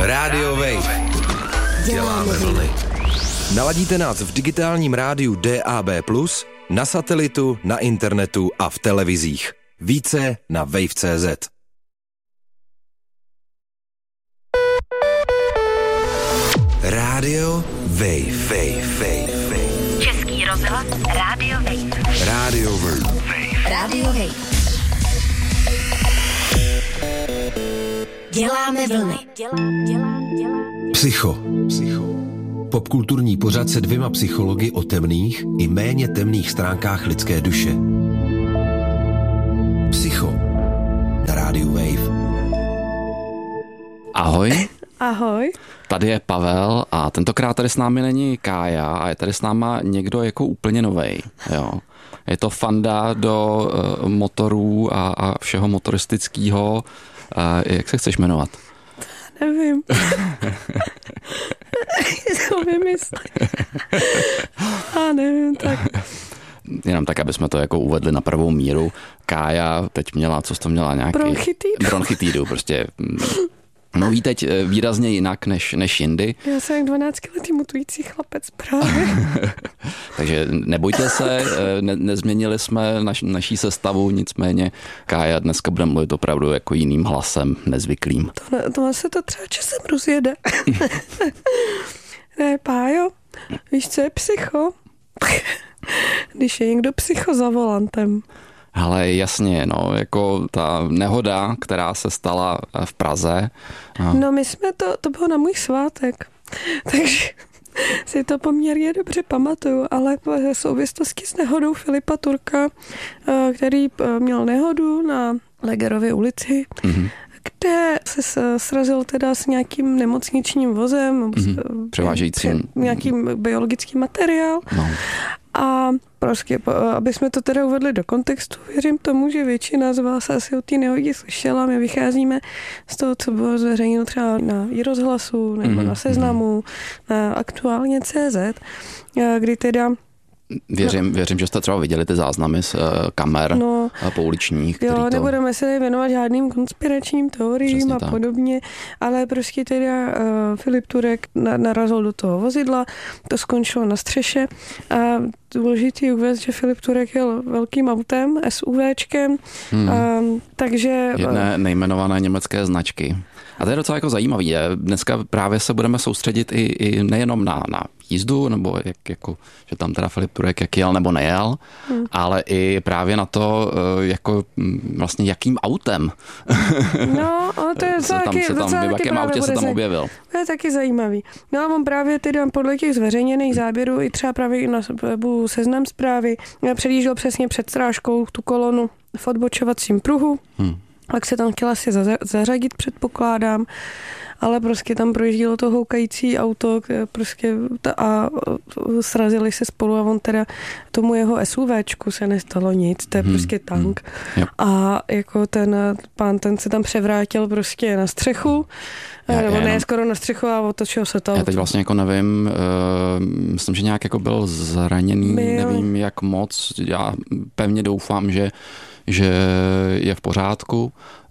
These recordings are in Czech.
Radio Wave. Děláme vlny. Naladíte nás v digitálním rádiu DAB+, na satelitu, na internetu a v televizích. Více na wave.cz. Radio Wave. Český rozhlas Radio Wave. Radio Wave. Radio Wave. Děláme vlny. Psycho. Popkulturní pořad se 2 psychology o temných i méně temných stránkách lidské duše. Psycho na Radio Wave. Ahoj. Ahoj. Tady je Pavel a tentokrát tady s námi není Kája a je tady s náma někdo jako úplně novej. Jo. Je to fanda do motorů a všeho motoristického. Jak se chceš jmenovat? Nevím. To vymyslet. Nevím, tak. Jenom tak, aby jsme to jako uvedli na pravou míru. Kája teď měla, co jsi to měla nějaký? Bronchitídu, prostě. Mluví teď výrazně jinak než jindy. Já jsem jak 12letý mutující chlapec právě. Takže nebojte se, nezměnili jsme naší sestavu, nicméně Kája dneska bude mluvit opravdu jako jiným hlasem, nezvyklým. Tohle se to třeba časem rozjede. Ne, Pájo, víš, co je psycho? Když je někdo psycho za volantem. Hele, jasně, no, jako ta nehoda, která se stala v Praze. No my jsme to bylo na můj svátek, takže si to poměrně dobře pamatuju, ale v souvislosti s nehodou Filipa Turka, který měl nehodu na Legerově ulici, kde se srazil teda s nějakým nemocničním vozem, převážejícím nějakým biologickým materiál. No. A prostě, aby jsme to teda uvedli do kontextu, věřím tomu, že většina z vás asi o té nehodě slyšela. My vycházíme z toho, co bylo zveřejněno třeba na iRozhlasu nebo na Seznamu, na aktuálně CZ, kdy teda Věřím, že jste třeba viděli ty záznamy z kamer pouličních. Jo, nebudeme se věnovat žádným konspiračním teoriím a podobně, ale prostě teda Filip Turek narazil do toho vozidla, to skončilo na střeše a důležitý uvést, že Filip Turek jel velkým autem, SUVčkem, takže... Jedné nejmenované německé značky. A to je docela jako zajímavý. Dneska právě se budeme soustředit i nejenom na jízdu, nebo že tam teda Filip Turek jak jel nebo nejel, ale i právě na to, jako vlastně jakým autem. No, to je v jakém autě se tam objevil. To je taky zajímavý. No a on právě teda podle těch zveřejněných záběrů i třeba právě i na webu Seznam Zprávy předjížděl přesně před strážkou tu kolonu v odbočovacím pruhu. Tak se tam chtěla si zařadit, předpokládám, ale prostě tam projíždělo to houkající auto a srazili se spolu a on teda tomu jeho SUVčku se nestalo nic, to je prostě tank. A jako ten pán, ten se tam převrátil prostě na střechu, nebo ne, skoro na střechu a otočil se to. Já teď vlastně jako nevím, myslím, že nějak jako byl zraněný, nevím jak moc, já pevně doufám, že je v pořádku.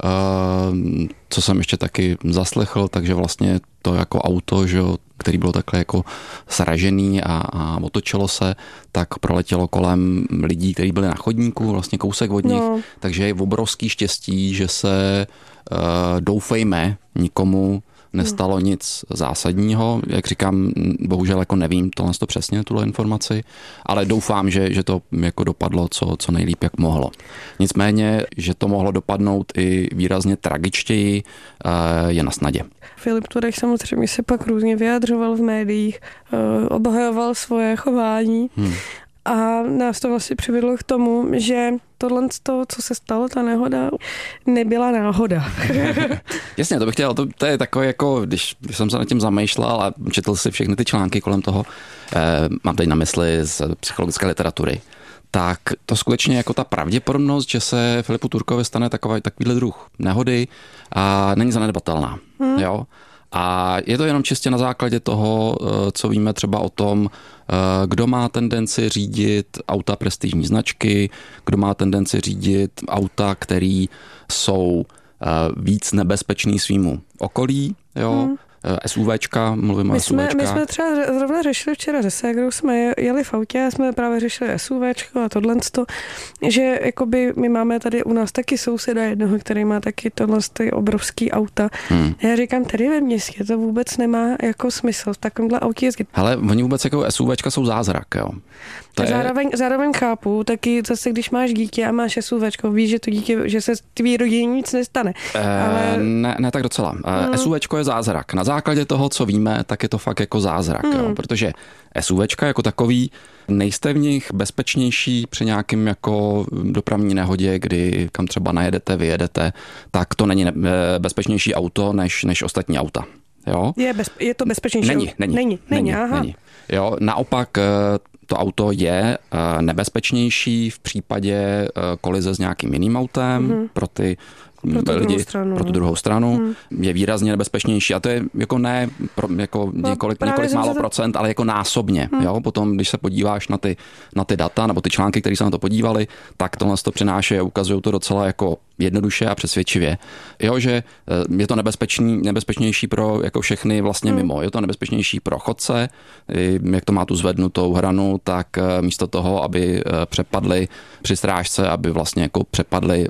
Co jsem ještě taky zaslechl, takže vlastně to jako auto, že, který bylo takhle jako sražený a otočilo se, tak proletělo kolem lidí, kteří byli na chodníku, vlastně kousek od nich, takže je obrovský štěstí, že se doufejme nikomu nestalo nic zásadního. Jak říkám, bohužel jako nevím tohle přesně, tuhle informaci, ale doufám, že to jako dopadlo co nejlíp, jak mohlo. Nicméně, že to mohlo dopadnout i výrazně tragičtěji, je na snadě. Filip Turek samozřejmě se pak různě vyjadřoval v médiích, obhajoval svoje chování. A nás to vlastně přivedlo k tomu, že tohle, co se stalo, ta nehoda, nebyla náhoda. Jasně, to bych chtěl, to je takové jako, když jsem se nad tím zamýšlel a četl si všechny ty články kolem toho, mám teď na mysli z psychologické literatury, tak to skutečně jako ta pravděpodobnost, že se Filipu Turkovi stane takovýhle druh nehody, a není zanedbatelná. Jo? A je to jenom čistě na základě toho, co víme třeba o tom, kdo má tendenci řídit auta prestižní značky, kdo má tendenci řídit auta, který jsou víc nebezpečný svýmu okolí, jo? SUVčka, mluvím o SUVčkách. My jsme třeba zrovna řešili včera se ségrou, jsme jeli v autě a jsme právě řešili SUVčko a tohleto, že jakoby my máme tady u nás taky souseda jednoho, který má taky tohle obrovský auta. Já říkám, tady ve městě to vůbec nemá jako smysl v takovémhle autě jezdit. Hele, oni vůbec jako SUVčka jsou zázrak, jo. Zároveň chápu, taky zase, když máš dítě a máš SUVčko, víš, že to dítě, že se tvý rodině nic nestane. Ale... Ne tak docela. SUVčko je zázrak. Na základě toho, co víme, tak je to fakt jako zázrak, jo? Protože SUVčka jako takový, nejste v nich bezpečnější při nějakým jako dopravní nehodě, kdy kam třeba najedete, vyjedete, tak to není bezpečnější auto než ostatní auta. Jo? Je to bezpečnější? Není. Jo, naopak to auto je nebezpečnější v případě kolize s nějakým jiným autem pro ty lidi, pro tu druhou stranu, je výrazně nebezpečnější a to je jako ne jako několik málo procent, ale jako násobně. Jo? Potom, když se podíváš na ty data nebo ty články, které se na to podívali, tak tohle to přináší a ukazují to docela jako jednoduše a přesvědčivě. Jo, že je to nebezpečnější pro jako všechny vlastně mimo. Je to nebezpečnější pro chodce, jak to má tu zvednutou hranu, tak místo toho, aby přepadli při strážce, aby vlastně jako přepadli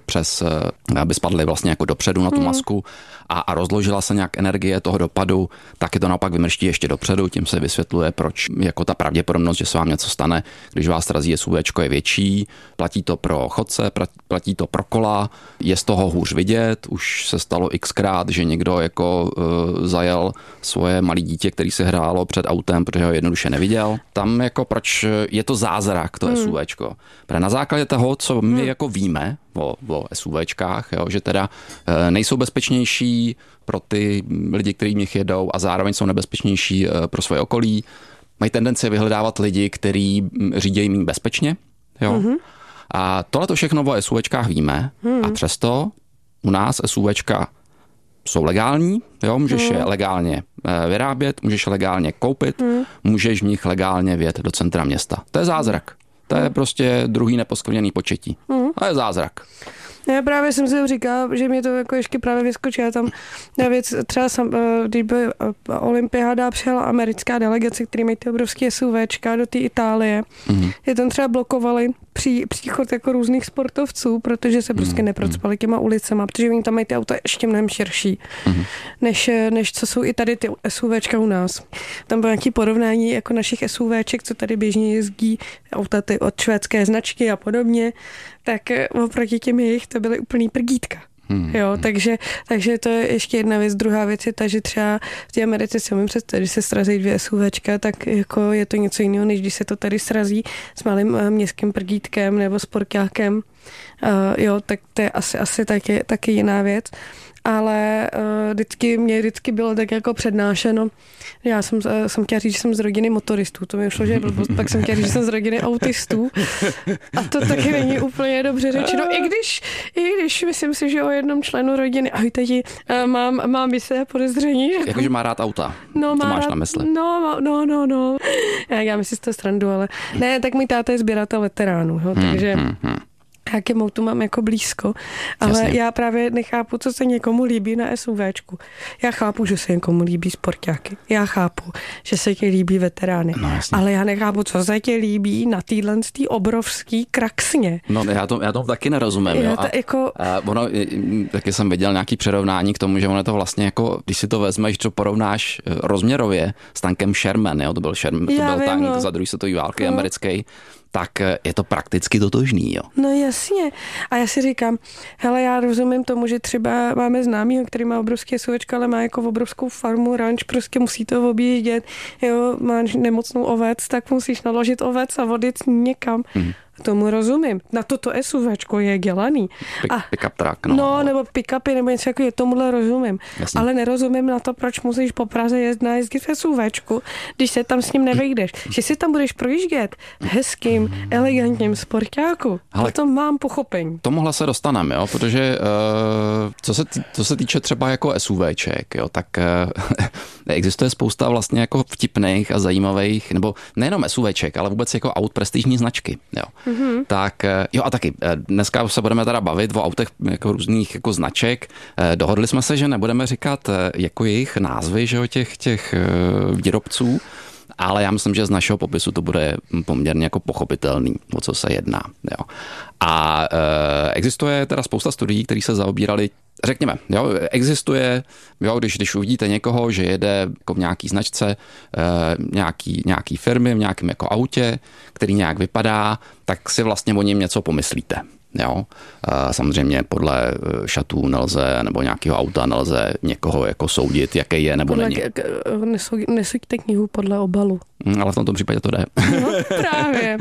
aby spadli vlastně jako dopředu na tu masku a rozložila se nějak energie toho dopadu, tak je to naopak vymrští ještě dopředu, tím se vysvětluje, proč jako ta pravděpodobnost, že se vám něco stane, když vás srazí SUVčko, je větší. Platí to pro chodce, platí to pro kola, je z toho hůř vidět, už se stalo xkrát, že někdo jako zajel svoje malé dítě, který se hrálo před autem, protože ho jednoduše neviděl. Tam jako proč je to zázrak, to SUVčko. Protože na základě toho, co my jako víme o SUVčkách, jo, že teda nejsou bezpečnější pro ty lidi, kteří v nich jedou a zároveň jsou nebezpečnější pro svoje okolí. Mají tendenci vyhledávat lidi, kteří řídějí méně bezpečně. Jo. A tohle to všechno o SUVčkách víme a přesto u nás SUVčka jsou legální, jo, můžeš je legálně vyrábět, můžeš je legálně koupit, můžeš v nich legálně vjet do centra města. To je zázrak. To je prostě druhý neposkvrněný početí. To je zázrak. Já právě jsem si říkal, že mě to jako ještě právě vyskočila tam na věc, třeba když by olympiáda přijela americká delegace, který mají ty obrovské SUVčka do té Itálie, je tam třeba blokovali příchod jako různých sportovců, protože se prostě neprocpali těma ulicema, protože oni tam mají ty auta ještě mnohem širší, než co jsou i tady ty SUVčka u nás. Tam bylo nějaké porovnání jako našich SUVček, co tady běžně jezdí, auta ty od švédské značky a podobně, tak oproti těm jejich to byly úplný prgítka. Jo, takže to je ještě jedna věc. Druhá věc je ta, že třeba v té Americe si umím představit, když se srazí 2 SUVčka, tak jako je to něco jiného, než když se to tady srazí s malým městským prgítkem nebo sportákem. Jo, tak to je asi taky jiná věc. Ale vždycky bylo tak jako přednášeno. Já jsem chtěla říct, že jsem z rodiny motoristů, to mi ušlo, že je blbost, pak jsem chtěla říct, že jsem z rodiny autistů. A to taky není úplně dobře řečeno, i když myslím si, že o jednom členu rodiny, ahoj tati, mám jisté podezření. Jakože má rád auta, no, to máš na mysli. No. Já myslím si to srandu, ale ne, tak můj táta je sběratel veteránů, jo, takže... Jakým autu mám jako blízko, ale jasně. Já právě nechápu, co se někomu líbí na SUVčku. Já chápu, že se někomu líbí sportáky. Já chápu, že se ti líbí veterány. No, ale já nechápu, co se ti líbí na téhle obrovský kraxně. No já tomu taky nerozumím. Jo. Taky jsem viděl nějaký přirovnání k tomu, že ono je to vlastně jako, když si to vezmeš, co porovnáš rozměrově s tankem Sherman, jo, to byl tank za druhé světové války americký, tak je to prakticky totožný, jo. No jasně. A já si říkám, hele, já rozumím tomu, že třeba máme známýho, který má obrovské SUVčka, ale má jako obrovskou farmu, ranč, prostě musí to objíždět, jo, máš nemocnou ovec, tak musíš naložit ovec a odjet někam. Tomu rozumím. Na toto SUVčko je dělaný. Pick-up truck, no. No, nebo pick-upy, nebo něco jako tomuhle rozumím. Jasně. Ale nerozumím na to, proč musíš po Praze jezdit v SUVčku, když se tam s ním nevejdeš. Že si tam budeš projíždět hezkým, elegantním sportáku. To mám pochopení. Tomuhle se dostaneme, jo, protože co se týče třeba jako SUVček, jo, tak existuje spousta vlastně jako vtipných a zajímavých, nebo nejenom SUVček, ale vůbec jako aut prestižní značky, jo. tak jo a taky dneska se budeme teda bavit o autech jako různých jako značek. Dohodli jsme se, že nebudeme říkat jako jejich názvy, že jo, těch výrobců, ale já myslím, že z našeho popisu to bude poměrně jako pochopitelný, o co se jedná. Jo. A existuje teda spousta studií, které se zaobírali, řekněme, jo, existuje, jo, když uvidíte někoho, že jede jako v nějaký značce, nějaký firmy, v nějakém jako autě, který nějak vypadá, tak si vlastně o něm něco pomyslíte. Jo. Samozřejmě podle šatů nelze, nebo nějakého auta nelze někoho jako soudit, jaký je nebo není. Nesuďte knihu podle obalu. Ale v tomto případě to jde. No, právě.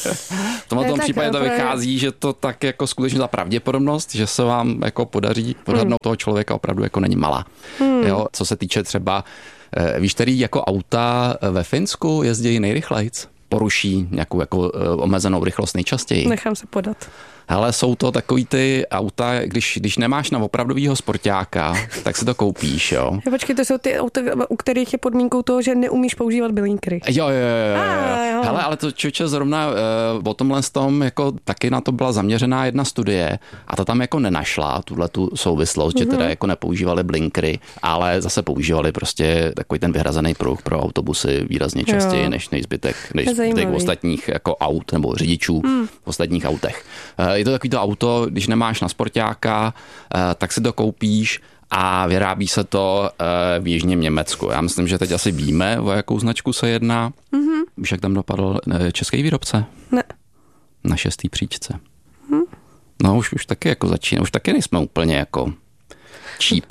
V tomto případě to vychází, že to tak jako skutečně ta pravděpodobnost, že se vám jako podaří podhadnout toho člověka opravdu jako není malá. Jo, co se týče třeba, víš, který jako auta ve Finsku jezdí nejrychlejc? Poruší nějakou jako omezenou rychlost nejčastěji. Nechám se podat. Hele, jsou to takový ty auta, když nemáš na opravdovýho sportáka, tak si to koupíš, jo. Počkej, to jsou ty auta, u kterých je podmínkou toho, že neumíš používat bylinkry. Jo. Hele, ale to čoče zrovna o tomhle tom, jako taky na to byla zaměřená jedna studie a ta tam jako nenašla tu souvislost, že teda jako nepoužívali blinkry, ale zase používali prostě takový ten vyhrazený pruh pro autobusy výrazně častěji než zbytek ostatních jako aut nebo řidičů v ostatních autech. Je to takový to auto, když nemáš na sportáka, tak si to koupíš a vyrábí se to v jižním Německu. Já myslím, že teď asi víme, o jakou značku se jedná. Víš, jak tam dopadl český výrobce? Ne. Na 6. příčce. No už taky jako začíná, už taky nejsme úplně jako cheap.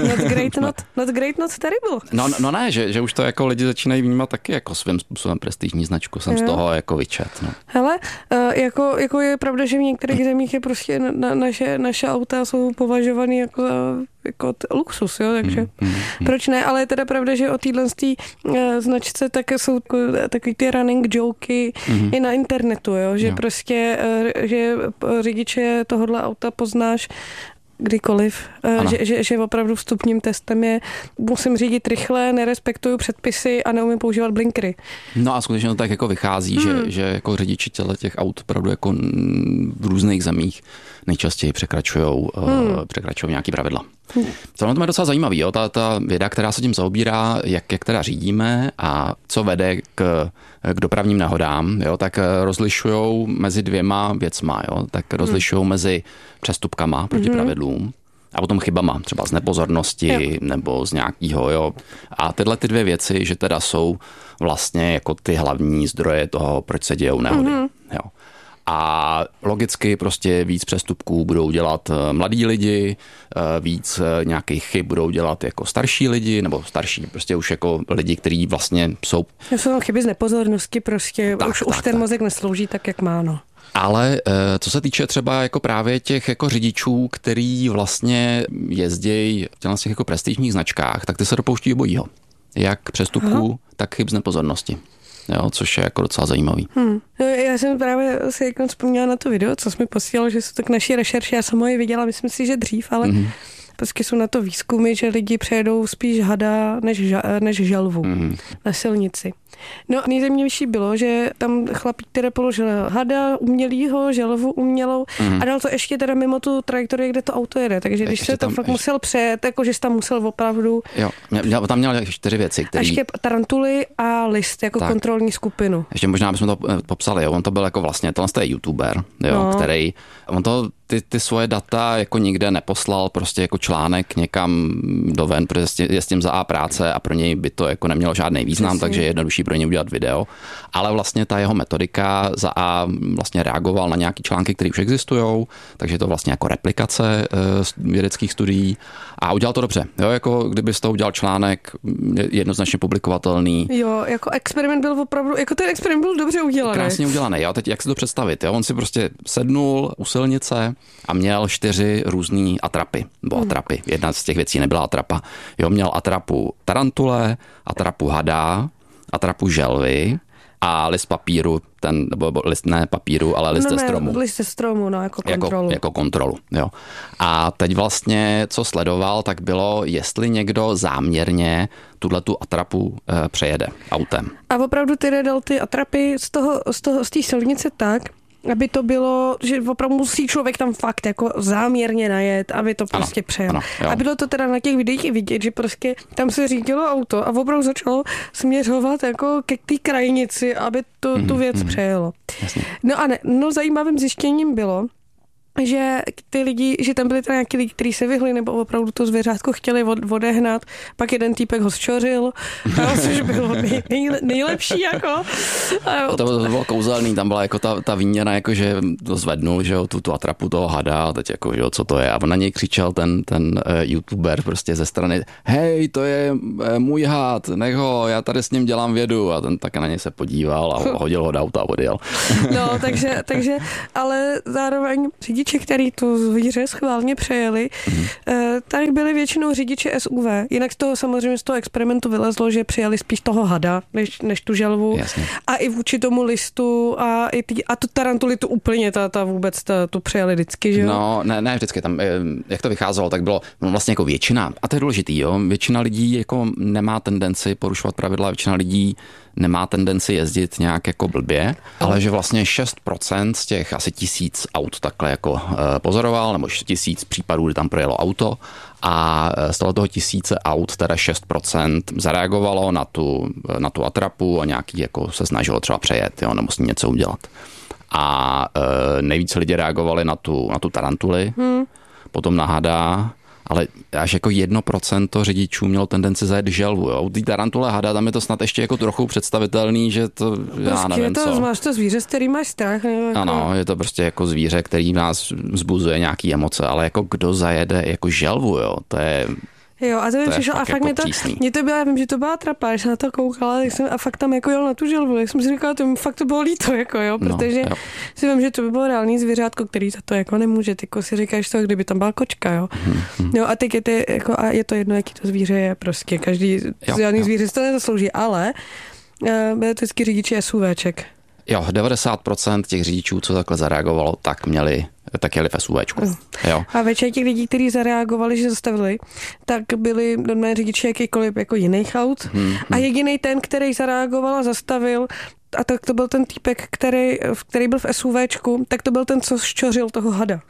Not great, not terrible. No ne, že už to jako lidi začínají vnímat taky jako svým způsobem prestižní značku. Jsem z toho jako vyčet. No. Hele, jako je pravda, že v některých zemích je prostě naše auta jsou považovaný jako luxus, jo, takže proč ne, ale je teda pravda, že o téhle značce tak jsou takový ty running joky i na internetu, jo, že prostě, že řidiče tohohle auta poznáš kdykoliv, že opravdu vstupním testem je, musím řídit rychle, nerespektuju předpisy a neumím používat blinkry. No a skutečně to tak jako vychází, že jako řidiči těch aut opravdu jako v různých zemích nejčastěji překračují nějaký pravidla. Co na tom je docela zajímavý, jo? Ta věda, která se tím zaobírá, jak teda řídíme a co vede k dopravním nehodám, jo? Tak rozlišujou mezi dvěma věcma, jo? Tak rozlišujou mezi přestupkama proti pravidlům a potom chybama, třeba z nepozornosti nebo z nějakého, jo. A tyhle ty dvě věci, že teda jsou vlastně jako ty hlavní zdroje toho, proč se dějou nehody, jo. A logicky prostě víc přestupků budou dělat mladí lidi, víc nějakých chyb budou dělat jako starší lidi, nebo starší prostě už jako lidi, kteří vlastně jsou... Jsou chyby z nepozornosti prostě, už ten mozek neslouží tak, jak má, no. Ale co se týče třeba jako právě těch jako řidičů, který vlastně jezdí v těch jako prestižních značkách, tak ty se dopouští obojího. Jak přestupků, tak chyb z nepozornosti. Jo, což je jako docela zajímavý. Já jsem právě si jako vzpomněla na to video, co jsi mi posílal, že jsou tak naší rešerši, já jsem ho viděla, myslím si, že dřív, ale prostě jsou na to výzkumy, že lidi přejedou spíš hada než želvu na silnici. No nejzajímavější bylo, že tam chlapík teda položil hada umělýho, želvu umělou a dal to ještě teda mimo tu trajektorii, kde to auto jede, takže když se to fakt musel přejet, jakože jsi tam musel opravdu... Jo, tam měl 4 věci, které... Ještě tarantuly a list jako kontrolní skupinu. Ještě možná bychom to popsali, jo, on to byl jako vlastně, tohle je youtuber, jo, který, on to ty svoje data jako nikde neposlal prostě jako článek někam do ven, protože je s tím za A práce a pro něj by to jako nemělo žádný význam, takže je jednodušší pro něj udělat video. Ale vlastně ta jeho metodika za A vlastně reagoval na nějaký články, které už existují, takže to vlastně jako replikace vědeckých studií a udělal to dobře. Jo, jako kdyby z toho udělal článek jednoznačně publikovatelný. Jo, jako experiment byl opravdu, jako ten experiment byl dobře udělaný. Krásně udělaný. Jo, teď jak si to představit? Jo, on si prostě sednul u silnice a měl 4 různý atrapy. Nebo atrapy. Jedna z těch věcí nebyla atrapa. Jo, měl atrapu tarantule, atrapu hada, atrapu želvy a list papíru, nebo list ne papíru, ale list ze stromu. List ze stromu, no, jako kontrolu. Jako kontrolu, jo. A teď vlastně, co sledoval, tak bylo, jestli někdo záměrně tu atrapu přejede autem. A opravdu ty dal ty atrapy z té silnice tak, aby to bylo, že opravdu musí člověk tam fakt jako záměrně najet, aby to prostě přejel. A bylo to teda na těch videích i vidět, že prostě tam se řídilo auto a opravdu začalo směřovat jako ke té krajnici, aby tu věc přejelo. Jasně. No zajímavým zjištěním bylo, že ty lidi, že tam byli teda nějaký lidi, kteří se vyhli nebo opravdu to zvěřátko chtěli odehnat, pak jeden týpek ho zčořil, což bylo nejlepší jako. To bylo kouzelný, tam byla jako ta výměna, jako že to zvednul, že jo, tu atrapu toho hada a teď jako, že jo, co to je. A na něj křičel ten youtuber prostě ze strany, hej, to je můj had, nech ho, já tady s ním dělám vědu. A ten tak na něj se podíval a hodil ho do auta a odjel. No, takže ale zároveň řidiči, který to zvíře schválně přejeli, tak byli většinou řidiči SUV. Jinak samozřejmě z toho experimentu vylezlo, že přijeli spíš toho hada, než tu želvu. Jasně. A i vůči tomu listu a tu tarantuly tu úplně tu přijeli vždycky, že jo? No, ne vždycky. Tam, jak to vycházelo, tak bylo vlastně jako většina, a to je důležitý, jo, většina lidí jako nemá tendenci porušovat pravidla, většina lidí nemá tendenci jezdit nějak jako blbě, ale že vlastně 6% z těch asi 1000 aut takhle jako pozoroval, nebo 1000 případů, kdy tam projelo auto a z toho 1000 aut teda 6% zareagovalo na tu atrapu a nějaký jako se snažilo třeba přejet, jo, nebo s ní něco udělat. A nejvíce lidi reagovali na tu tarantuli, potom na hada, ale až jako 1% řidičů mělo tendenci zajet želvu. Jo. U té tarantule hada, tam je to snad ještě jako trochu představitelný, že to, já nevím co. Máš to zvíře, z který máš strach. Jako... Ano, je to prostě jako zvíře, který nás vzbuzuje nějaký emoce, ale jako kdo zajede jako želvu, jo, to je... Jo, a to mi přišlo, a fakt jako mě to byla, já vím, že to byla trapa, když jsem na to koukala, a fakt tam jako jel na tu želvu, tak jsem si říkala, fakt to bylo líto, jako jo, protože si vím, že to by bylo reálný zvířátko, který za to jako nemůže, jako si říkáš to, kdyby tam byla kočka, jo. No a teď je to jedno, jaký to zvíře je, prostě každý zvíře si to nezaslouží, ale byly to vždycky řidiči SUVček. Jo, 90% těch řidičů, co takhle zareagovalo, tak jeli v SUVčku. Jo. A většina těch lidí, kteří zareagovali, že zastavili, tak byli normálně řidiči jakýkoliv jako jiných aut. A jediný ten, který zareagoval a zastavil, a tak to byl ten týpek, který byl v SUVčku, tak to byl ten, co ščořil toho hada.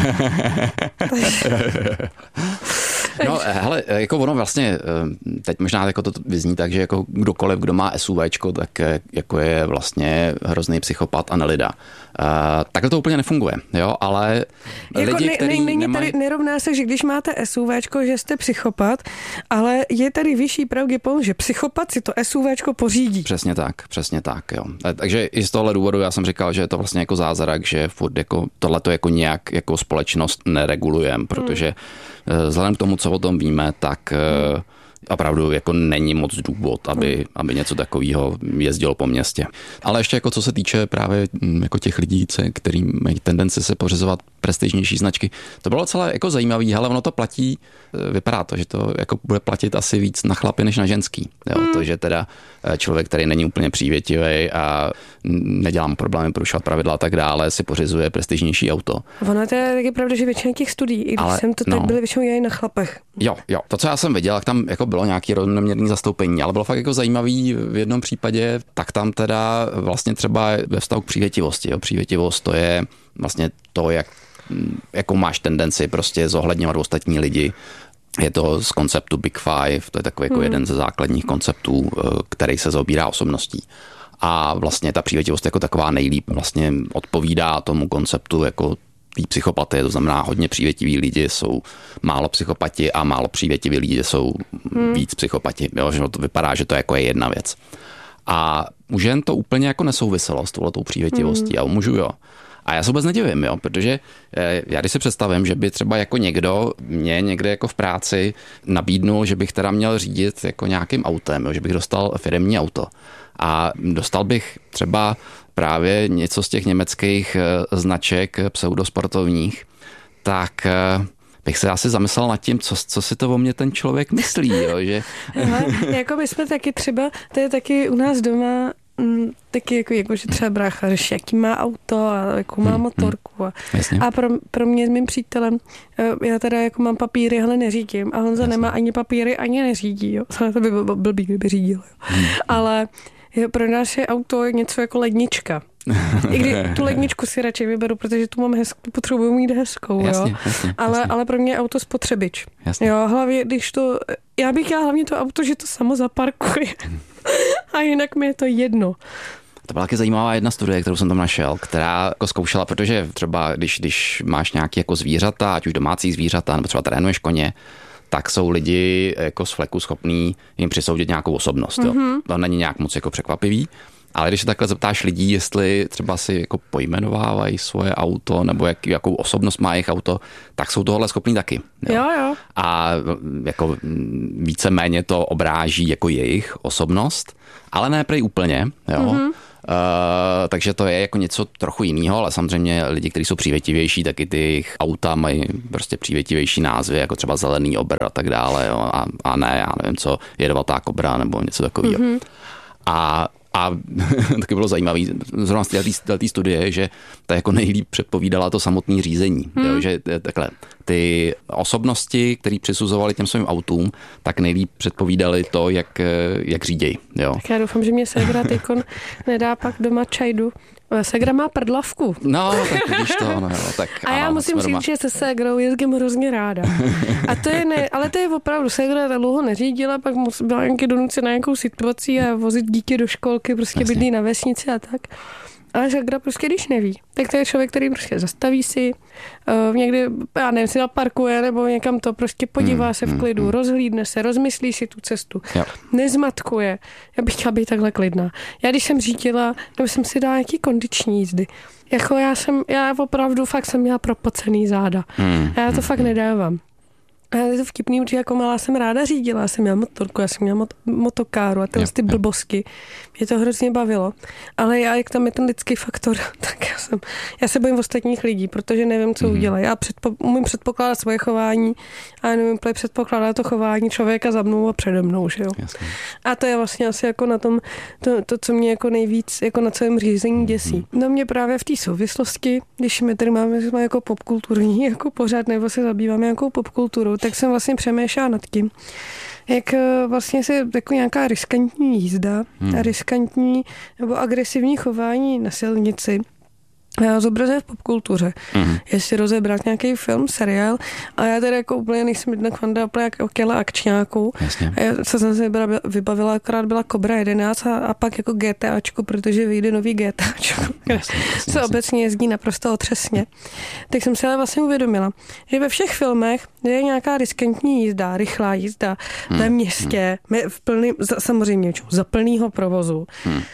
No, hele, jako ono vlastně, teď možná jako to vyzní tak, že jako kdokoliv, kdo má SUVčko, tak jako je vlastně hrozný psychopat a nelida. Takhle to úplně nefunguje, jo, ale jako lidi, kteří nemají... Tady nerovná se, že když máte SUVčko, že jste psychopat, ale je tady vyšší pravděpodobnost, že psychopat si to SUVčko pořídí. Přesně tak, jo. Takže i z tohle důvodu já jsem říkal, že je to vlastně jako zázrak, že furt jako tohleto jako nějak jako společnost neregulujeme, protože vzhledem k tomu, co o tom víme, tak opravdu jako není moc důvod, aby něco takového jezdilo po městě. Ale ještě jako co se týče právě jako těch lidí, kteří mají tendenci se pořizovat prestižnější značky, to bylo celé jako zajímavé, ale ono to platí, vypadá to, že to jako bude platit asi víc na chlapy než na ženský. Jo, to, že teda člověk, který není úplně přívětivý a nedělá mu problémy porušovat pravidla a tak dále, si pořizuje prestižnější auto. Ono to je taky pravda, že většina těch studií, i když jsem to tak byly většinou i na chlapech. Jo, to, co já jsem viděl, jak tam jako bylo nějaký rovnoměrný zastoupení, ale bylo fakt jako zajímavý v jednom případě, tak tam teda vlastně třeba ve vztahu k přívětivosti. Jo. Přívětivost to je vlastně to, jakou máš tendenci prostě zohledňovat ostatní lidi. Je to z konceptu Big Five, to je takový jako jeden ze základních konceptů, který se zaobírá osobností. A vlastně ta přívětivost jako taková nejlíp vlastně odpovídá tomu konceptu jako té psychopatie, to znamená hodně přívětiví lidi jsou málo psychopati a málo přívětiví lidi jsou víc psychopati. Jo, že to vypadá, že to jako je jedna věc. A u žen to úplně jako nesouviselo s touhletou přívětivostí a u mužů jo. A já se vůbec nedivím, jo, protože já když si představím, že by třeba jako mě někde jako v práci nabídnul, že bych teda měl řídit jako nějakým autem, jo, že bych dostal firemní auto a dostal bych třeba právě něco z těch německých značek pseudosportovních, tak bych se asi zamyslel nad tím, co si to o mě ten člověk myslí. Jo, že... Jako my jsme taky třeba, to je taky u nás doma, taky jako že třeba brácha řeší, jaký má auto a jakou má motorku. A pro mě s mým přítelem, já teda jako mám papíry, ale neřídím. A Honza nemá ani papíry, ani neřídí. Jo. To by bylo blbý, kdyby řídil. Jo. Ale Pro nás je auto něco jako lednička. I když tu ledničku si radši vyberu, protože tu mám potřebuji mít hezkou, jasně, jo. Ale pro mě je auto spotřebič. Jasně. Jo, hlavně, když to, já bych hlavně to auto, že to samo zaparkuje. A jinak mi je to jedno. To byla taky zajímavá jedna studie, kterou jsem tam našel, která jako zkoušela, protože třeba když máš nějaké jako zvířata, ať už domácí zvířata, nebo třeba trénuješ koně, tak jsou lidi jako z fleku schopní jim přisoudit nějakou osobnost. Jo. To není nějak moc jako překvapivý. Ale když se takhle zeptáš lidí, jestli třeba si jako pojmenovávají svoje auto nebo jakou osobnost má jejich auto, tak jsou tohle schopní taky. Jo. A jako víceméně to obráží jako jejich osobnost, ale ne prej úplně. Jo. Takže to je jako něco trochu jiného, ale samozřejmě lidi, kteří jsou přívětivější, taky ty jejich auta mají prostě přívětivější názvy, jako třeba zelený obr a tak dále. Jo. A ne, já nevím co, jedovatá kobra nebo něco takového. A taky bylo zajímavé, zrovna z té studie, že ta jako nejlíp předpovídala to samotné řízení. Jo, že takhle, ty osobnosti, které přisuzovali těm svým autům, tak nejlíp předpovídali to, jak řídějí. Jo. Tak já doufám, že mě ségra teďkon nedá pak doma čajdu. Ségra má prdlavku. No, tak vidíš to. No, tak, a já musím říct, že se ségrou jezdím hrozně ráda. A to je ale to je opravdu, ségra dlouho neřídila, pak byla nějaký donucena nějakou situací a vozit dítě do školky, prostě bydlí na vesnici a tak. Ale ségra prostě když neví, tak to je člověk, který prostě zastaví si, někdy, já nevím, si naparkuje nebo někam to prostě podívá se v klidu, rozhlídne se, rozmyslí si tu cestu, nezmatkuje. Já bych chtěla být takhle klidná. Já když jsem řídila, nebo jsem si dala nějaký kondiční jízdy, jako já opravdu fakt jsem měla propocený záda. Já to fakt nedávám. A je to vtipný, protože jako malá jsem ráda řídila, já jsem měla motorku, já jsem měla motokáru a ty blbosky. Mě to hrozně bavilo. Ale jak tam je ten lidský faktor, tak já se bojím ostatních lidí, protože nevím, co udělají. Já umím předpokládat svoje chování a nevím předpokládat to chování člověka za mnou a přede mnou, že jo. Jasně. A to je vlastně asi jako na tom, to, co mě jako nejvíc jako na celém řízení děsí. No mě právě v té souvislosti, když my tady máme jako popkulturní jako pořád, nebo se zabýváme nějakou popkulturou, tak jsem vlastně přemýšlela nad tím, jak vlastně se jako nějaká riskantní jízda a riskantní nebo agresivní chování na silnici zobrazuje v popkultuře. Jestli rozebrat nějaký film, seriál, a já tady jako úplně nejsem jednak fanda úplně jako těla akčňáků. A já jsem se vybavila, akorát byla Cobra 11 a pak jako GTAčko, protože vyjde nový GTAčko, kde se obecně jezdí naprosto otřesně. Tak jsem se ale vlastně uvědomila, že ve všech filmech je nějaká riskantní jízda, rychlá jízda ve městě, samozřejmě za plnýho provozu.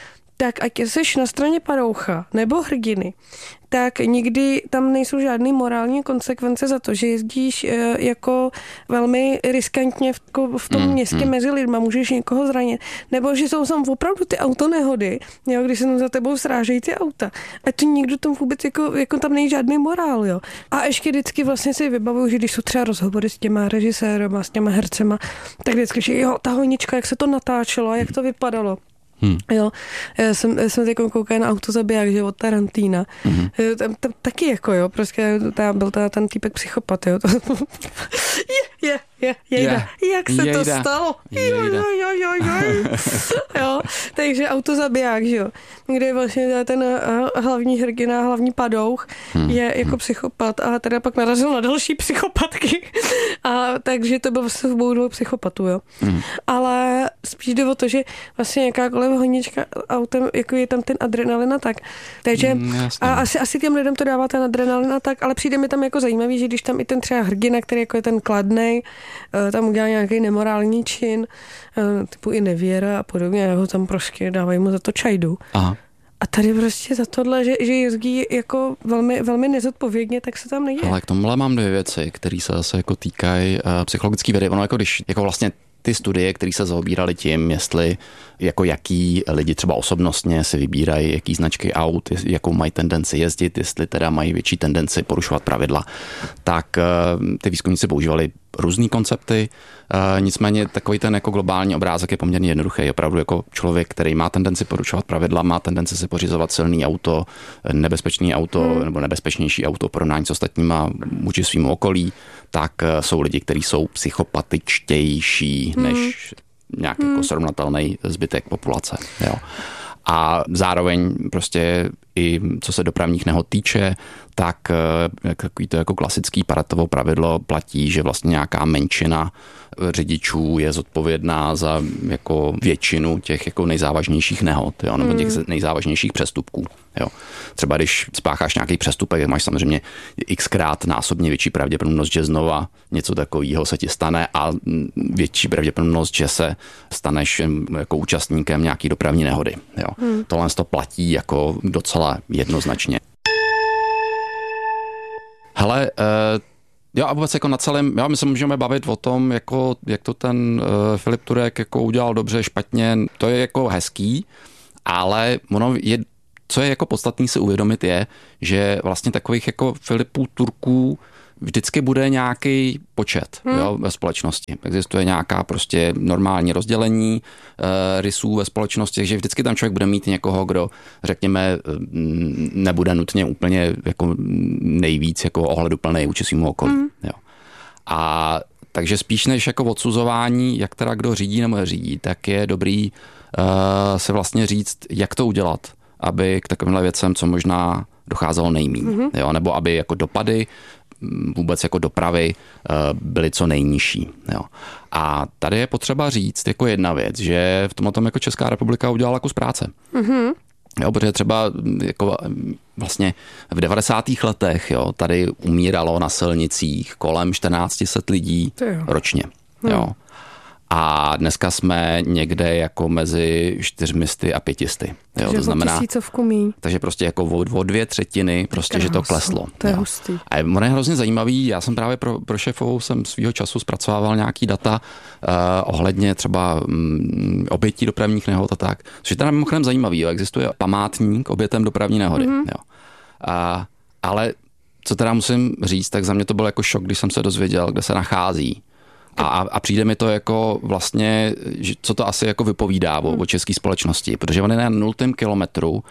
Tak ať jsi na straně padoucha nebo hrdiny, tak nikdy tam nejsou žádné morální konsekvence za to, že jezdíš jako velmi riskantně v tom městě mezi lidma, můžeš někoho zranit. Nebo že jsou tam opravdu ty autonehody, jo, když se tam za tebou srážejí ty auta. A to nikdo tam vůbec jako tam není žádný morál. Jo. A ještě vždycky vlastně si vybavuju, že když jsou třeba rozhovory s těma režisérama, s těma hercema, tak vždycky, že jo, ta honička, jak se to natáčelo a jak to vypadalo. Jo, já jsem teď koukala na Autozabiják, že od Tarantína. Tam taky jako, jo, prostě byl ten týpek psychopat, jo. Jak se to stalo? Jo, takže Autozabiják, že jo, kde vlastně ten hlavní hrdina, hlavní padouch je jako psychopat a teda pak narazil na další psychopatky. A takže to byl vlastně v dvou psychopatů, jo. Ale spíš jde o to, že vlastně jakákoliv honička autem, jako je tam ten adrenalin a tak. Takže a asi těm lidem to dává ten adrenalin a tak, ale přijde mi tam jako zajímavý, že když tam i ten třeba hrdina, který jako je ten kladnej, tam udělá nějaký nemorální čin, typu i nevěra a podobně, ho tam prostě dávají mu za to čajdu. Aha. A tady prostě za tohle, že jezdí jako velmi, velmi nezodpovědně, tak se tam neděje. Ale k tomuhle mám dvě věci, které se zase jako týkají psychologické vědy. Ono jako když jako vlastně ty studie, které se zaobíraly tím, jestli jako jaký lidi třeba osobnostně si vybírají, jaký značky aut, jakou mají tendenci jezdit, jestli teda mají větší tendenci porušovat pravidla, tak ty výzkumníci používali různý koncepty, nicméně takový ten jako globální obrázek je poměrně jednoduchý. Opravdu jako člověk, který má tendenci porušovat pravidla, má tendenci si pořizovat silný auto, nebezpečný auto nebo nebezpečnější auto v porovnání s ostatníma vůči svýmu okolí, tak jsou lidi, kteří jsou psychopatičtější než nějak jako srovnatelný zbytek populace. Jo. A zároveň prostě i co se dopravních nehod týče, tak takový to jako klasický Paretovo pravidlo platí, že vlastně nějaká menšina řidičů je zodpovědná za jako většinu těch jako nejzávažnějších nehod, jo, nebo těch nejzávažnějších přestupků. Jo. Třeba když spácháš nějaký přestupek, máš samozřejmě xkrát násobně větší pravděpodobnost, že znova něco takového se ti stane a větší pravděpodobnost, že se staneš jako účastníkem nějaký dopravní nehody. Jo. Tohle to platí jako docela jednoznačně. Hele, jo a vůbec jako na celém, my se můžeme bavit o tom, jako, jak to ten Filip Turek jako udělal dobře, špatně, to je jako hezký, ale ono je, co je jako podstatný si uvědomit je, že vlastně takových jako Filipů Turků vždycky bude nějaký počet jo, ve společnosti. Existuje nějaká prostě normální rozdělení rysů ve společnosti, že vždycky tam člověk bude mít někoho, kdo, řekněme, nebude nutně úplně jako nejvíc jako ohleduplný vůči svýmu okolí. Jo. A takže spíš než jako odsuzování, jak teda kdo řídí nebo neřídí, tak je dobrý se vlastně říct, jak to udělat, aby k takovýmhle věcem co možná docházelo nejméně. Jo, nebo aby jako dopady vůbec jako dopravy byly co nejnižší. Jo. A tady je potřeba říct jako jedna věc, že v tomhle jako Česká republika udělala kus práce. Jo, protože třeba jako vlastně v 90. letech jo, tady umíralo na silnicích kolem 1400 lidí ročně. Jo. A dneska jsme někde jako mezi 400 a 500. Jo, to znamená, tisícovku míň. Takže prostě jako o 2/3 prostě, že to kleslo. To je hustý. A ono je hrozně zajímavý, já jsem právě pro šéfovou jsem svýho času zpracovával nějaký data ohledně třeba obětí dopravních nehod a tak. Což je teda mimochodem zajímavý, jo. Existuje památník obětem dopravní nehody. Jo. Ale co teda musím říct, tak za mě to byl jako šok, když jsem se dozvěděl, kde se nachází. A přijde mi to jako vlastně, co to asi jako vypovídá o české společnosti, protože on je na 0. kilometru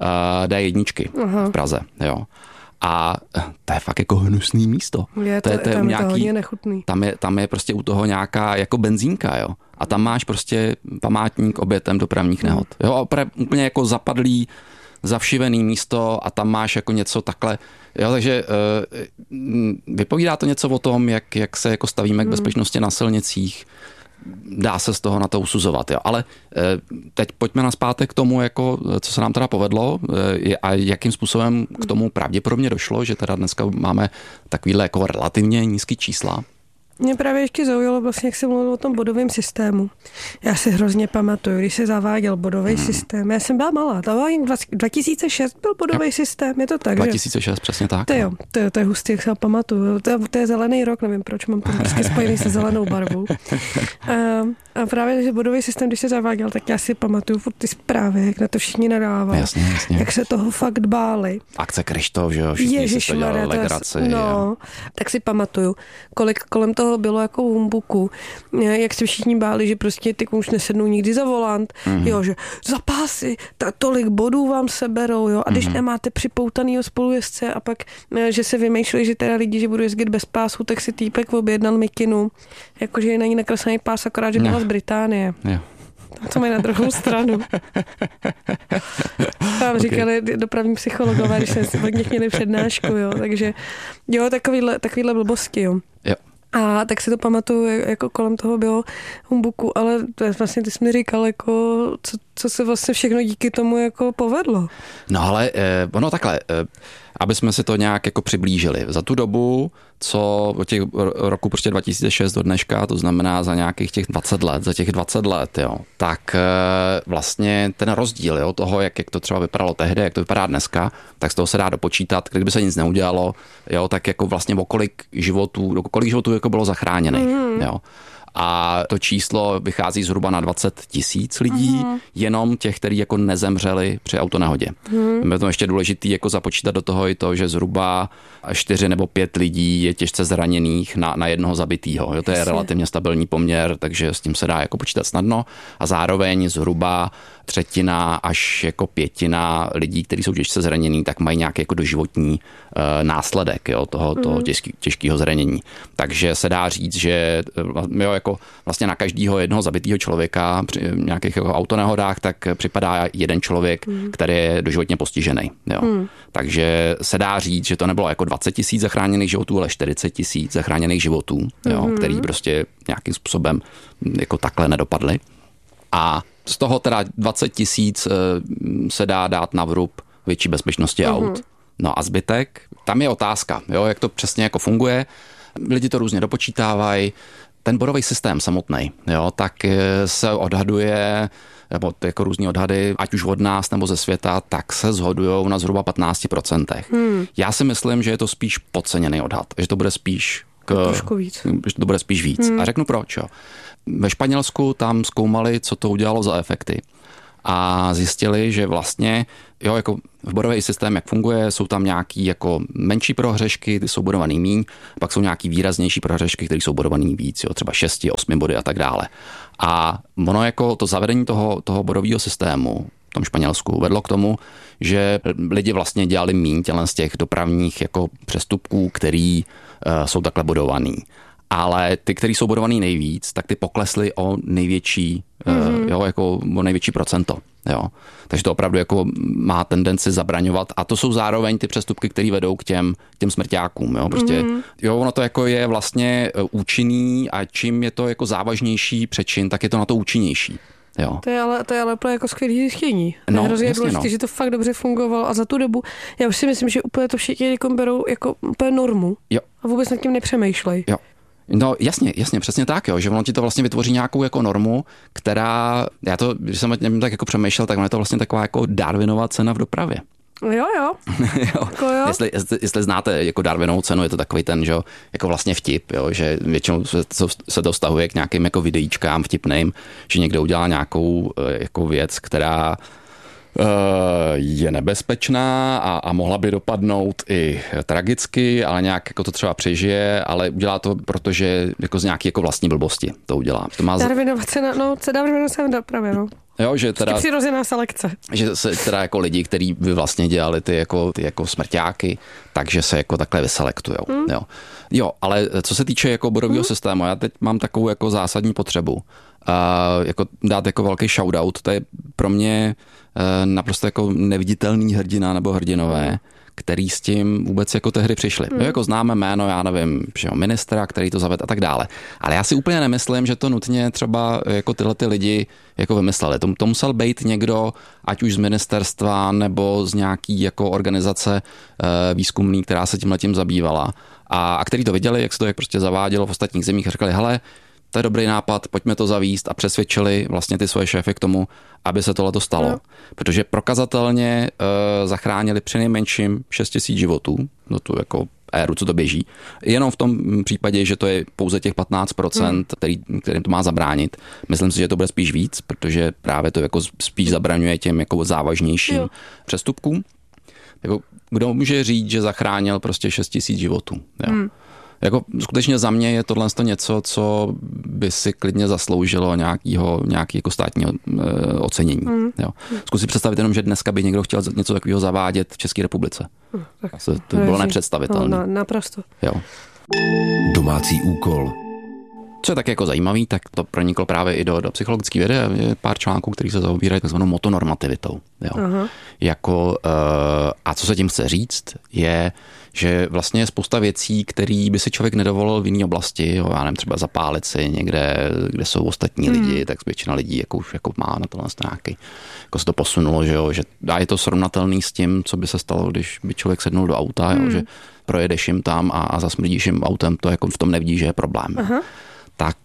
D1 v Praze, jo. A to je fakt jako hnusný místo. To je hodně nechutný. Tam je prostě u toho nějaká jako benzínka, jo. A tam máš prostě památník obětem dopravních nehod. Jo, úplně jako zapadlý, zavšivený místo a tam máš jako něco takhle. Jo, takže vypovídá to něco o tom, jak se jako stavíme k bezpečnosti na silnicích. Dá se z toho na to usuzovat. Jo. Ale teď pojďme nazpátek k tomu, jako, co se nám teda povedlo a jakým způsobem k tomu pravděpodobně došlo, že teda dneska máme takovýhle jako relativně nízký čísla. Mě právě ještě zaujalo vlastně, jak jsem mluvil o tom bodovém systému. Já si hrozně pamatuju, když se zaváděl bodový systém. Já jsem byla malá. 2006 byl bodový systém, je to tak, 2006, že? Přesně tak. To je hustý, jak se ho pamatuju. To je zelený rok, nevím, proč mám to vždycky spojený se zelenou barvou. A právě, že bodový systém, když se zaváděl, tak já si pamatuju furt ty zprávy, jak na to všichni nadávali. Jasně. Jak se toho fakt báli. Akce Kryštof, že jo, všichni si to dělali legraci. No, tak si pamatuju, kolik kolem toho bylo jako humbuku, jak se všichni báli, že prostě ty už nesednou nikdy za volant, jo, že za pásy, tolik bodů vám seberou, jo, a když nemáte připoutanýho spolujezdce a pak, že se vymýšleli, že teda lidi, že budou jezdit bez pásu, tak si týpek objednal mikinu, jakože je na ní nakreslený pás, akorát, že byla z Británie. Jo. To mají na druhou stranu. Tam říkali dopravní psychologové, když jsme si od nich měli přednášku, jo, takže jo, takovýhle blbosti, jo. A tak si to pamatuju, jako kolem toho bylo humbuku, ale to je vlastně, ty jsi mi říkal, jako, co se vlastně všechno díky tomu jako povedlo. No ale ono takhle, aby jsme si to nějak jako přiblížili. Za tu dobu, co od těch roku prostě 2006 do dneška, to znamená za nějakých těch 20 let, jo, tak vlastně ten rozdíl, jo, toho, jak to třeba vypadalo tehdy, jak to vypadá dneska, tak z toho se dá dopočítat, kdyby se nic neudělalo, jo, tak jako vlastně o kolik životů jako bylo zachráněných, jo. A to číslo vychází zhruba na 20 000 lidí, jenom těch, kteří jako nezemřeli při autonehodě. Je to ještě důležitý jako započítat do toho i to, že zhruba 4 nebo 5 lidí je těžce zraněných na jednoho zabitýho. Jo, to je relativně stabilní poměr, takže s tím se dá jako počítat snadno. A zároveň zhruba 1/3 až jako 1/5 lidí, kteří jsou těžce zranění, tak mají nějaký jako doživotní následek, jo, toho těžkého zranění. Takže se dá říct, že jo, jako vlastně na každého jednoho zabitého člověka při nějakých jako autonehodách, tak připadá jeden člověk, který je doživotně postižený. Jo. Takže se dá říct, že to nebylo jako 20 000 zachráněných životů, ale 40 000 zachráněných životů, jo, který prostě nějakým způsobem jako takhle nedopadly. A z toho teda 20 000 se dá dát na vrub větší bezpečnosti aut. No a zbytek, tam je otázka, jo, jak to přesně jako funguje. Lidi to různě dopočítávají. Ten bodový systém samotný, jo, tak se odhaduje, nebo jako různý odhady, ať už od nás nebo ze světa, tak se shodujou na zhruba 15%. Já si myslím, že je to spíš podceněný odhad, že to bude spíš trošku víc. Že to bude spíš víc. A řeknu proč. Jo. Ve Španělsku tam zkoumali, co to udělalo za efekty. A zjistili, že vlastně, jo, jako v bodový systém, jak funguje, jsou tam nějaký jako menší prohřešky, ty jsou bodovaný míň, pak jsou nějaký výraznější prohřešky, které jsou bodovaný víc, jo, třeba 6, 8 body a tak dále. A ono jako to zavedení toho bodového systému v tom Španělsku vedlo k tomu, že lidi vlastně dělali míň tělen z těch dopravních jako přestupků, který jsou takhle bodovaný. Ale ty, který jsou bodovaný nejvíc, tak ty poklesly o největší, jo, jako o největší procento. Jo. Takže to opravdu jako má tendenci zabraňovat. A to jsou zároveň ty přestupky, které vedou k těm smrťákům. Jo. Prostě, jo, ono to jako je vlastně účinný a čím je to jako závažnější přečin, tak je to na to účinnější. Jo. To je ale úplně jako skvělý zjištění. No, hrozně důležité, že to fakt dobře fungovalo a za tu dobu, já už si myslím, že úplně to všichni berou jako úplně normu. Jo. A vůbec nad tím nepřemýšlej. Jo. No jasně, přesně tak, jo, že ono ti to vlastně vytvoří nějakou jako normu, která, já to, když jsem o tak jako přemýšlel, tak ono je to vlastně taková jako Darwinova cena v dopravě. Jo. Jako jo. Jestli znáte jako Darwinovou cenu, je to takový ten, že jako vlastně vtip, jo, že většinou se to vztahuje k nějakým jako videíčkám vtipným, že někdo udělá nějakou jako věc, která je nebezpečná a mohla by dopadnout i tragicky, ale nějak jako to třeba přežije, ale udělá to, protože jako z nějaké jako vlastní blbosti to udělá. To má Darwinova cena, Darwinova cena dopravě, no. Jo, že teda přirozená selekce. Že se teda jako lidi, kteří by vlastně dělali ty jako smrťáky, takže se jako takhle vyselektujou. Jo, ale co se týče jako bodového systému, já teď mám takovou jako zásadní potřebu. Jako dát jako velký shoutout, to je pro mě naprosto jako neviditelný hrdina nebo hrdinové, který s tím vůbec jako tehdy přišli. Jako známe jméno, já nevím, ministra, který to zavedl a tak dále. Ale já si úplně nemyslím, že to nutně třeba jako tyhle ty lidi jako vymysleli. To musel být někdo, ať už z ministerstva nebo z nějaký jako organizace výzkumný, která se tímhletím zabývala. A který to viděli, jak se to jak prostě zavádělo v ostatních zemích a říkali, hele, to je dobrý nápad, pojďme to zavíst a přesvědčili vlastně ty svoje šéfy k tomu, aby se tohleto stalo. No. Protože prokazatelně zachránili přinejmenším 6 000 životů, no tu jako éru, co to běží. Jenom v tom případě, že to je pouze těch 15%, kterým to má zabránit. Myslím si, že to bude spíš víc, protože právě to jako spíš zabraňuje těm jako závažnějším přestupkům. Jako, kdo může říct, že zachránil prostě 6 000 životů? Jo. Jako skutečně za mě je tohle něco, co by si klidně zasloužilo nějaký jako státního ocenění. Jo. Zkus si představit jenom, že dneska by někdo chtěl něco takového zavádět v České republice. To bylo nepředstavitelné. Naprosto. Jo. Domácí úkol. Co je tak jako zajímavý, tak to proniklo právě i do psychologické vědy. Je pár článků, který se zaobírají takzvanou motonormativitou. Jo. Jako, a co se tím chce říct, je, že vlastně je spousta věcí, které by si člověk nedovolil v jiné oblasti. Jo, já nevím, třeba zapálit si někde, kde jsou ostatní lidi, tak většina lidí jako už jako má na tohle nějaký, jako se to posunulo, že jo, že je to srovnatelný s tím, co by se stalo, když by člověk sednul do auta, jo, že projedeš jim tam a zasmrdíš jim autem, to jako v tom nevidí, že je problém. Aha. Tak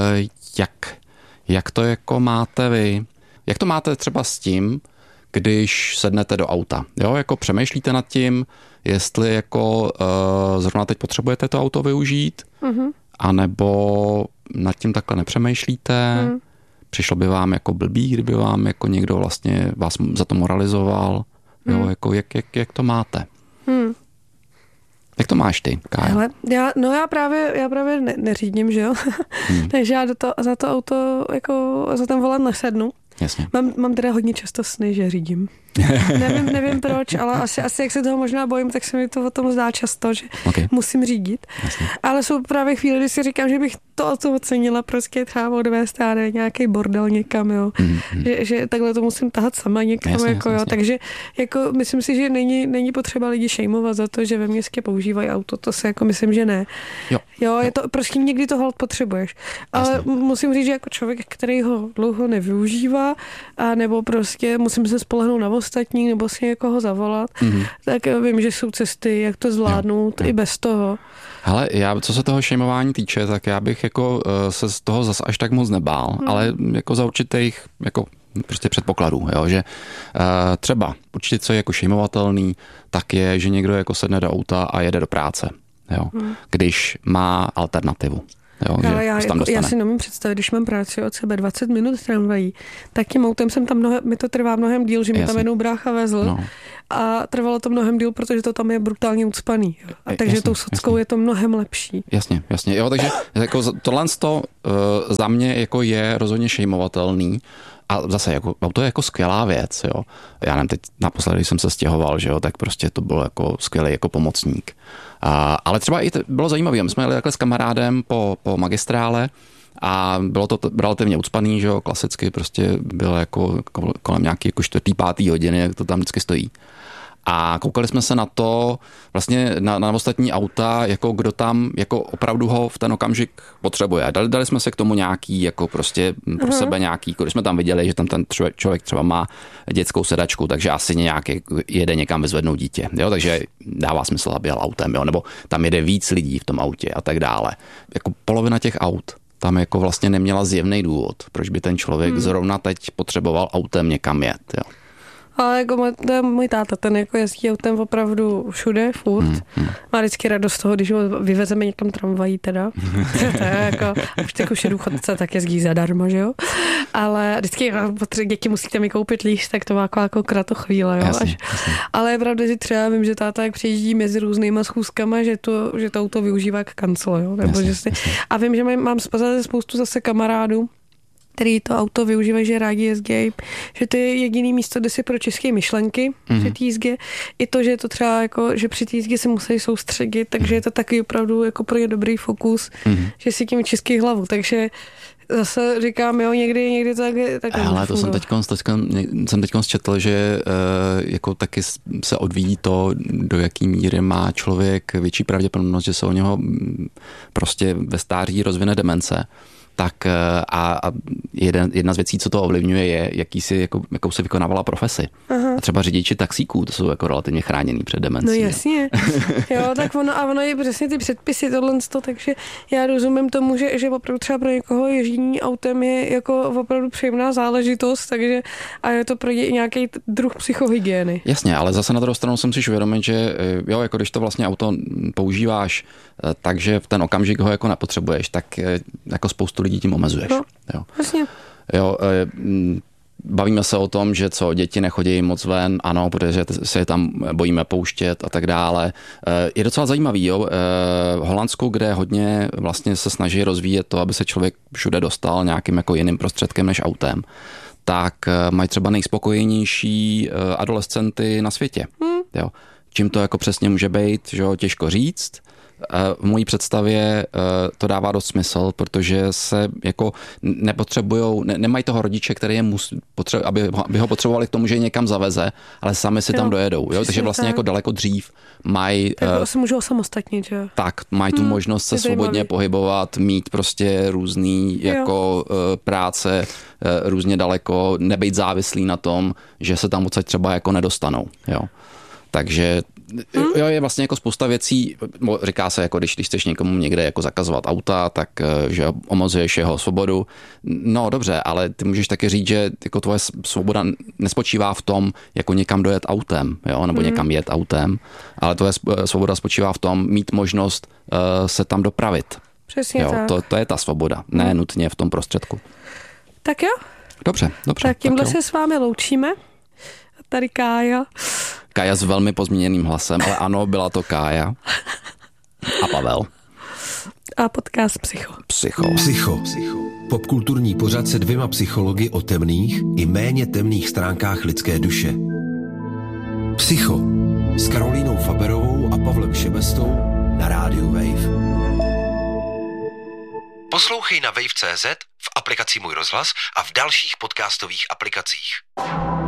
jak to jako máte vy? Jak to máte třeba s tím, když sednete do auta? Jo, jako přemýšlíte nad tím, jestli jako zrovna teď potřebujete to auto využít, anebo nad tím takhle nepřemýšlíte? Přišlo by vám jako blbý, kdyby vám jako někdo vlastně vás za to moralizoval? Jo, jako jak to máte? Jak to máš ty, Kája? Hele, já právě neřídím, že jo? Takže já za to auto, jako za ten volant nesednu. Jasně. Mám teda hodně často sny, že řídím. Nevím proč, ale asi jak se toho možná bojím, tak se mi to o tom zdá často, že musím řídit. Jasně. Ale jsou právě chvíle, kdy si říkám, že bych to ocenila, prostě třeba odvést nějaký bordel někam, jo. Že takhle to musím tahat sama někam, jasně. Takže jako myslím si, že není potřeba lidi šejmovat za to, že ve městě používají auto, to se jako myslím, že ne. Jo, je to prostě někdy to holt potřebuješ. Ale musím říct, že jako člověk, který ho dlouho nevyužívá, a nebo prostě musím se spolehnout na ostatní, nebo si někoho zavolat, tak vím, že jsou cesty, jak to zvládnout i bez toho. Hele, co se toho šejmování týče, tak já bych jako se z toho zas až tak moc nebál, ale jako za určitých jako prostě předpokladů, jo, že třeba určitě co je jako šejmovatelný, tak je, že někdo jako sedne do auta a jede do práce, jo, když má alternativu. Jo, ale já si nemůžu představit, když mám práci od sebe 20 minut tramvají, tak tím autem jsem tam mi to trvá mnohem díl, že mi tam jednou brácha vezl a trvalo to mnohem díl, protože to tam je brutálně ucpaný. Jo. A takže tou sockou je to mnohem lepší. Jasně. Jo, takže jako tohle za mě jako je rozhodně šejmovatelný. A zase jako, auto je jako skvělá věc, jo. Já nevím, teď naposledy, když jsem se stěhoval, že jo, tak prostě to bylo jako skvělý jako pomocník. Ale třeba i bylo zajímavé, my jsme jeli takhle s kamarádem po magistrále a bylo to relativně ucpaný, že jo, klasicky prostě bylo jako kolem nějaký jako 4., 5. hodiny, jak to tam vždycky stojí. A koukali jsme se na to, vlastně na ostatní auta, jako kdo tam jako opravdu ho v ten okamžik potřebuje. Dali jsme se k tomu nějaký, jako prostě pro sebe nějaký, když jsme tam viděli, že tam ten člověk třeba má dětskou sedačku, takže asi nějaký jede někam vyzvednout dítě. Jo? Takže dává smysl, aby jel autem, jo? Nebo tam jede víc lidí v tom autě a tak dále. Jako polovina těch aut tam jako vlastně neměla zjevný důvod, proč by ten člověk zrovna teď potřeboval autem někam jet. Jo? Ale jako můj táta, ten jako jezdí autem opravdu všude, furt. Má vždycky radost z toho, když ho vyvezeme někam tramvají teda. To je jako, už je důchodce, tak jezdí zadarmo, že jo. Ale vždycky děti musíte mi koupit líst, tak to má jako kratochvíle, jo. Jasně. Ale je pravda, že třeba vím, že táta jak přijíždí mezi různýma schůzkama, že to auto využívá jak kancel, jo. Nebo jasně. A vím, že mám spoustu zase kamarádů, který to auto využívají, že rádi jezdí, že to je jediný místo, kde si pro české myšlenky při té jízdě. I to, že je to třeba jako, že při té jízdě se musí soustředit, takže je to taky opravdu jako pro ně dobrý fokus, že si tím český hlavu. Takže zase říkám, jo, někdy tak ale to jsem teďkon zčetl, že jako taky se odvíjí to, do jaký míry má člověk větší pravděpodobnost, že se o něho prostě ve stáří rozvine demence. Tak a jedna z věcí, co to ovlivňuje, je, jakou se vykonávala profesi. A třeba řidiči taxíků, to jsou jako relativně chráněný před demencí. No jasně. Jo, tak ono je přesně ty předpisy tohle, takže já rozumím tomu, že opravdu třeba pro někoho ježdění autem je jako opravdu příjemná záležitost, takže a je to pro nějaký druh psychohygieny. Jasně, ale zase na druhou stranu jsem si uvědomit, že jo, jako když to vlastně auto používáš, takže v ten okamžik ho jako nepotřebuješ, tak jako spoustu lidí tím omezuješ. No, jo. Vlastně. Jo, bavíme se o tom, že děti nechodí moc ven, ano, protože se je tam bojíme pouštět a tak dále. Je docela zajímavý, jo, v Holandsku, kde hodně vlastně se snaží rozvíjet to, aby se člověk všude dostal nějakým jako jiným prostředkem než autem, tak mají třeba nejspokojenější adolescenty na světě. Jo. Čím to jako přesně může být, že jo, těžko říct. V mojí představě to dává dost smysl, protože se jako nepotřebujou, nemají toho rodiče, který je aby ho potřebovali k tomu, že je někam zaveze, ale sami si tam dojedou. Jo? Takže vlastně jako daleko dřív mají... Tak se můžou samostatnit, že? Tak, mají tu možnost se svobodně pohybovat, mít prostě různý jako práce různě daleko, nebejt závislý na tom, že se tam odsaď třeba jako nedostanou. Jo? Takže jo, je vlastně jako spousta věcí, říká se, jako když chceš někomu někde jako zakazovat auta, tak že omezuješ jeho svobodu. No dobře, ale ty můžeš taky říct, že jako tvoje svoboda nespočívá v tom, jako někam dojet autem, jo, nebo někam jet autem, ale tvoje svoboda spočívá v tom mít možnost se tam dopravit. Přesně jo, tak. To je ta svoboda, ne nutně v tom prostředku. Tak jo. Dobře. Tak tímhle se s vámi loučíme. Tady Kája. Kája s velmi pozměněným hlasem, ale ano, byla to Kája. A Pavel. A podcast Psycho. Popkulturní pořad se 2 psychology o temných i méně temných stránkách lidské duše. Psycho s Karolínou Faberovou a Pavlem Šebestou na rádiu Wave. Poslouchej na wave.cz, v aplikaci Můj rozhlas a v dalších podcastových aplikacích.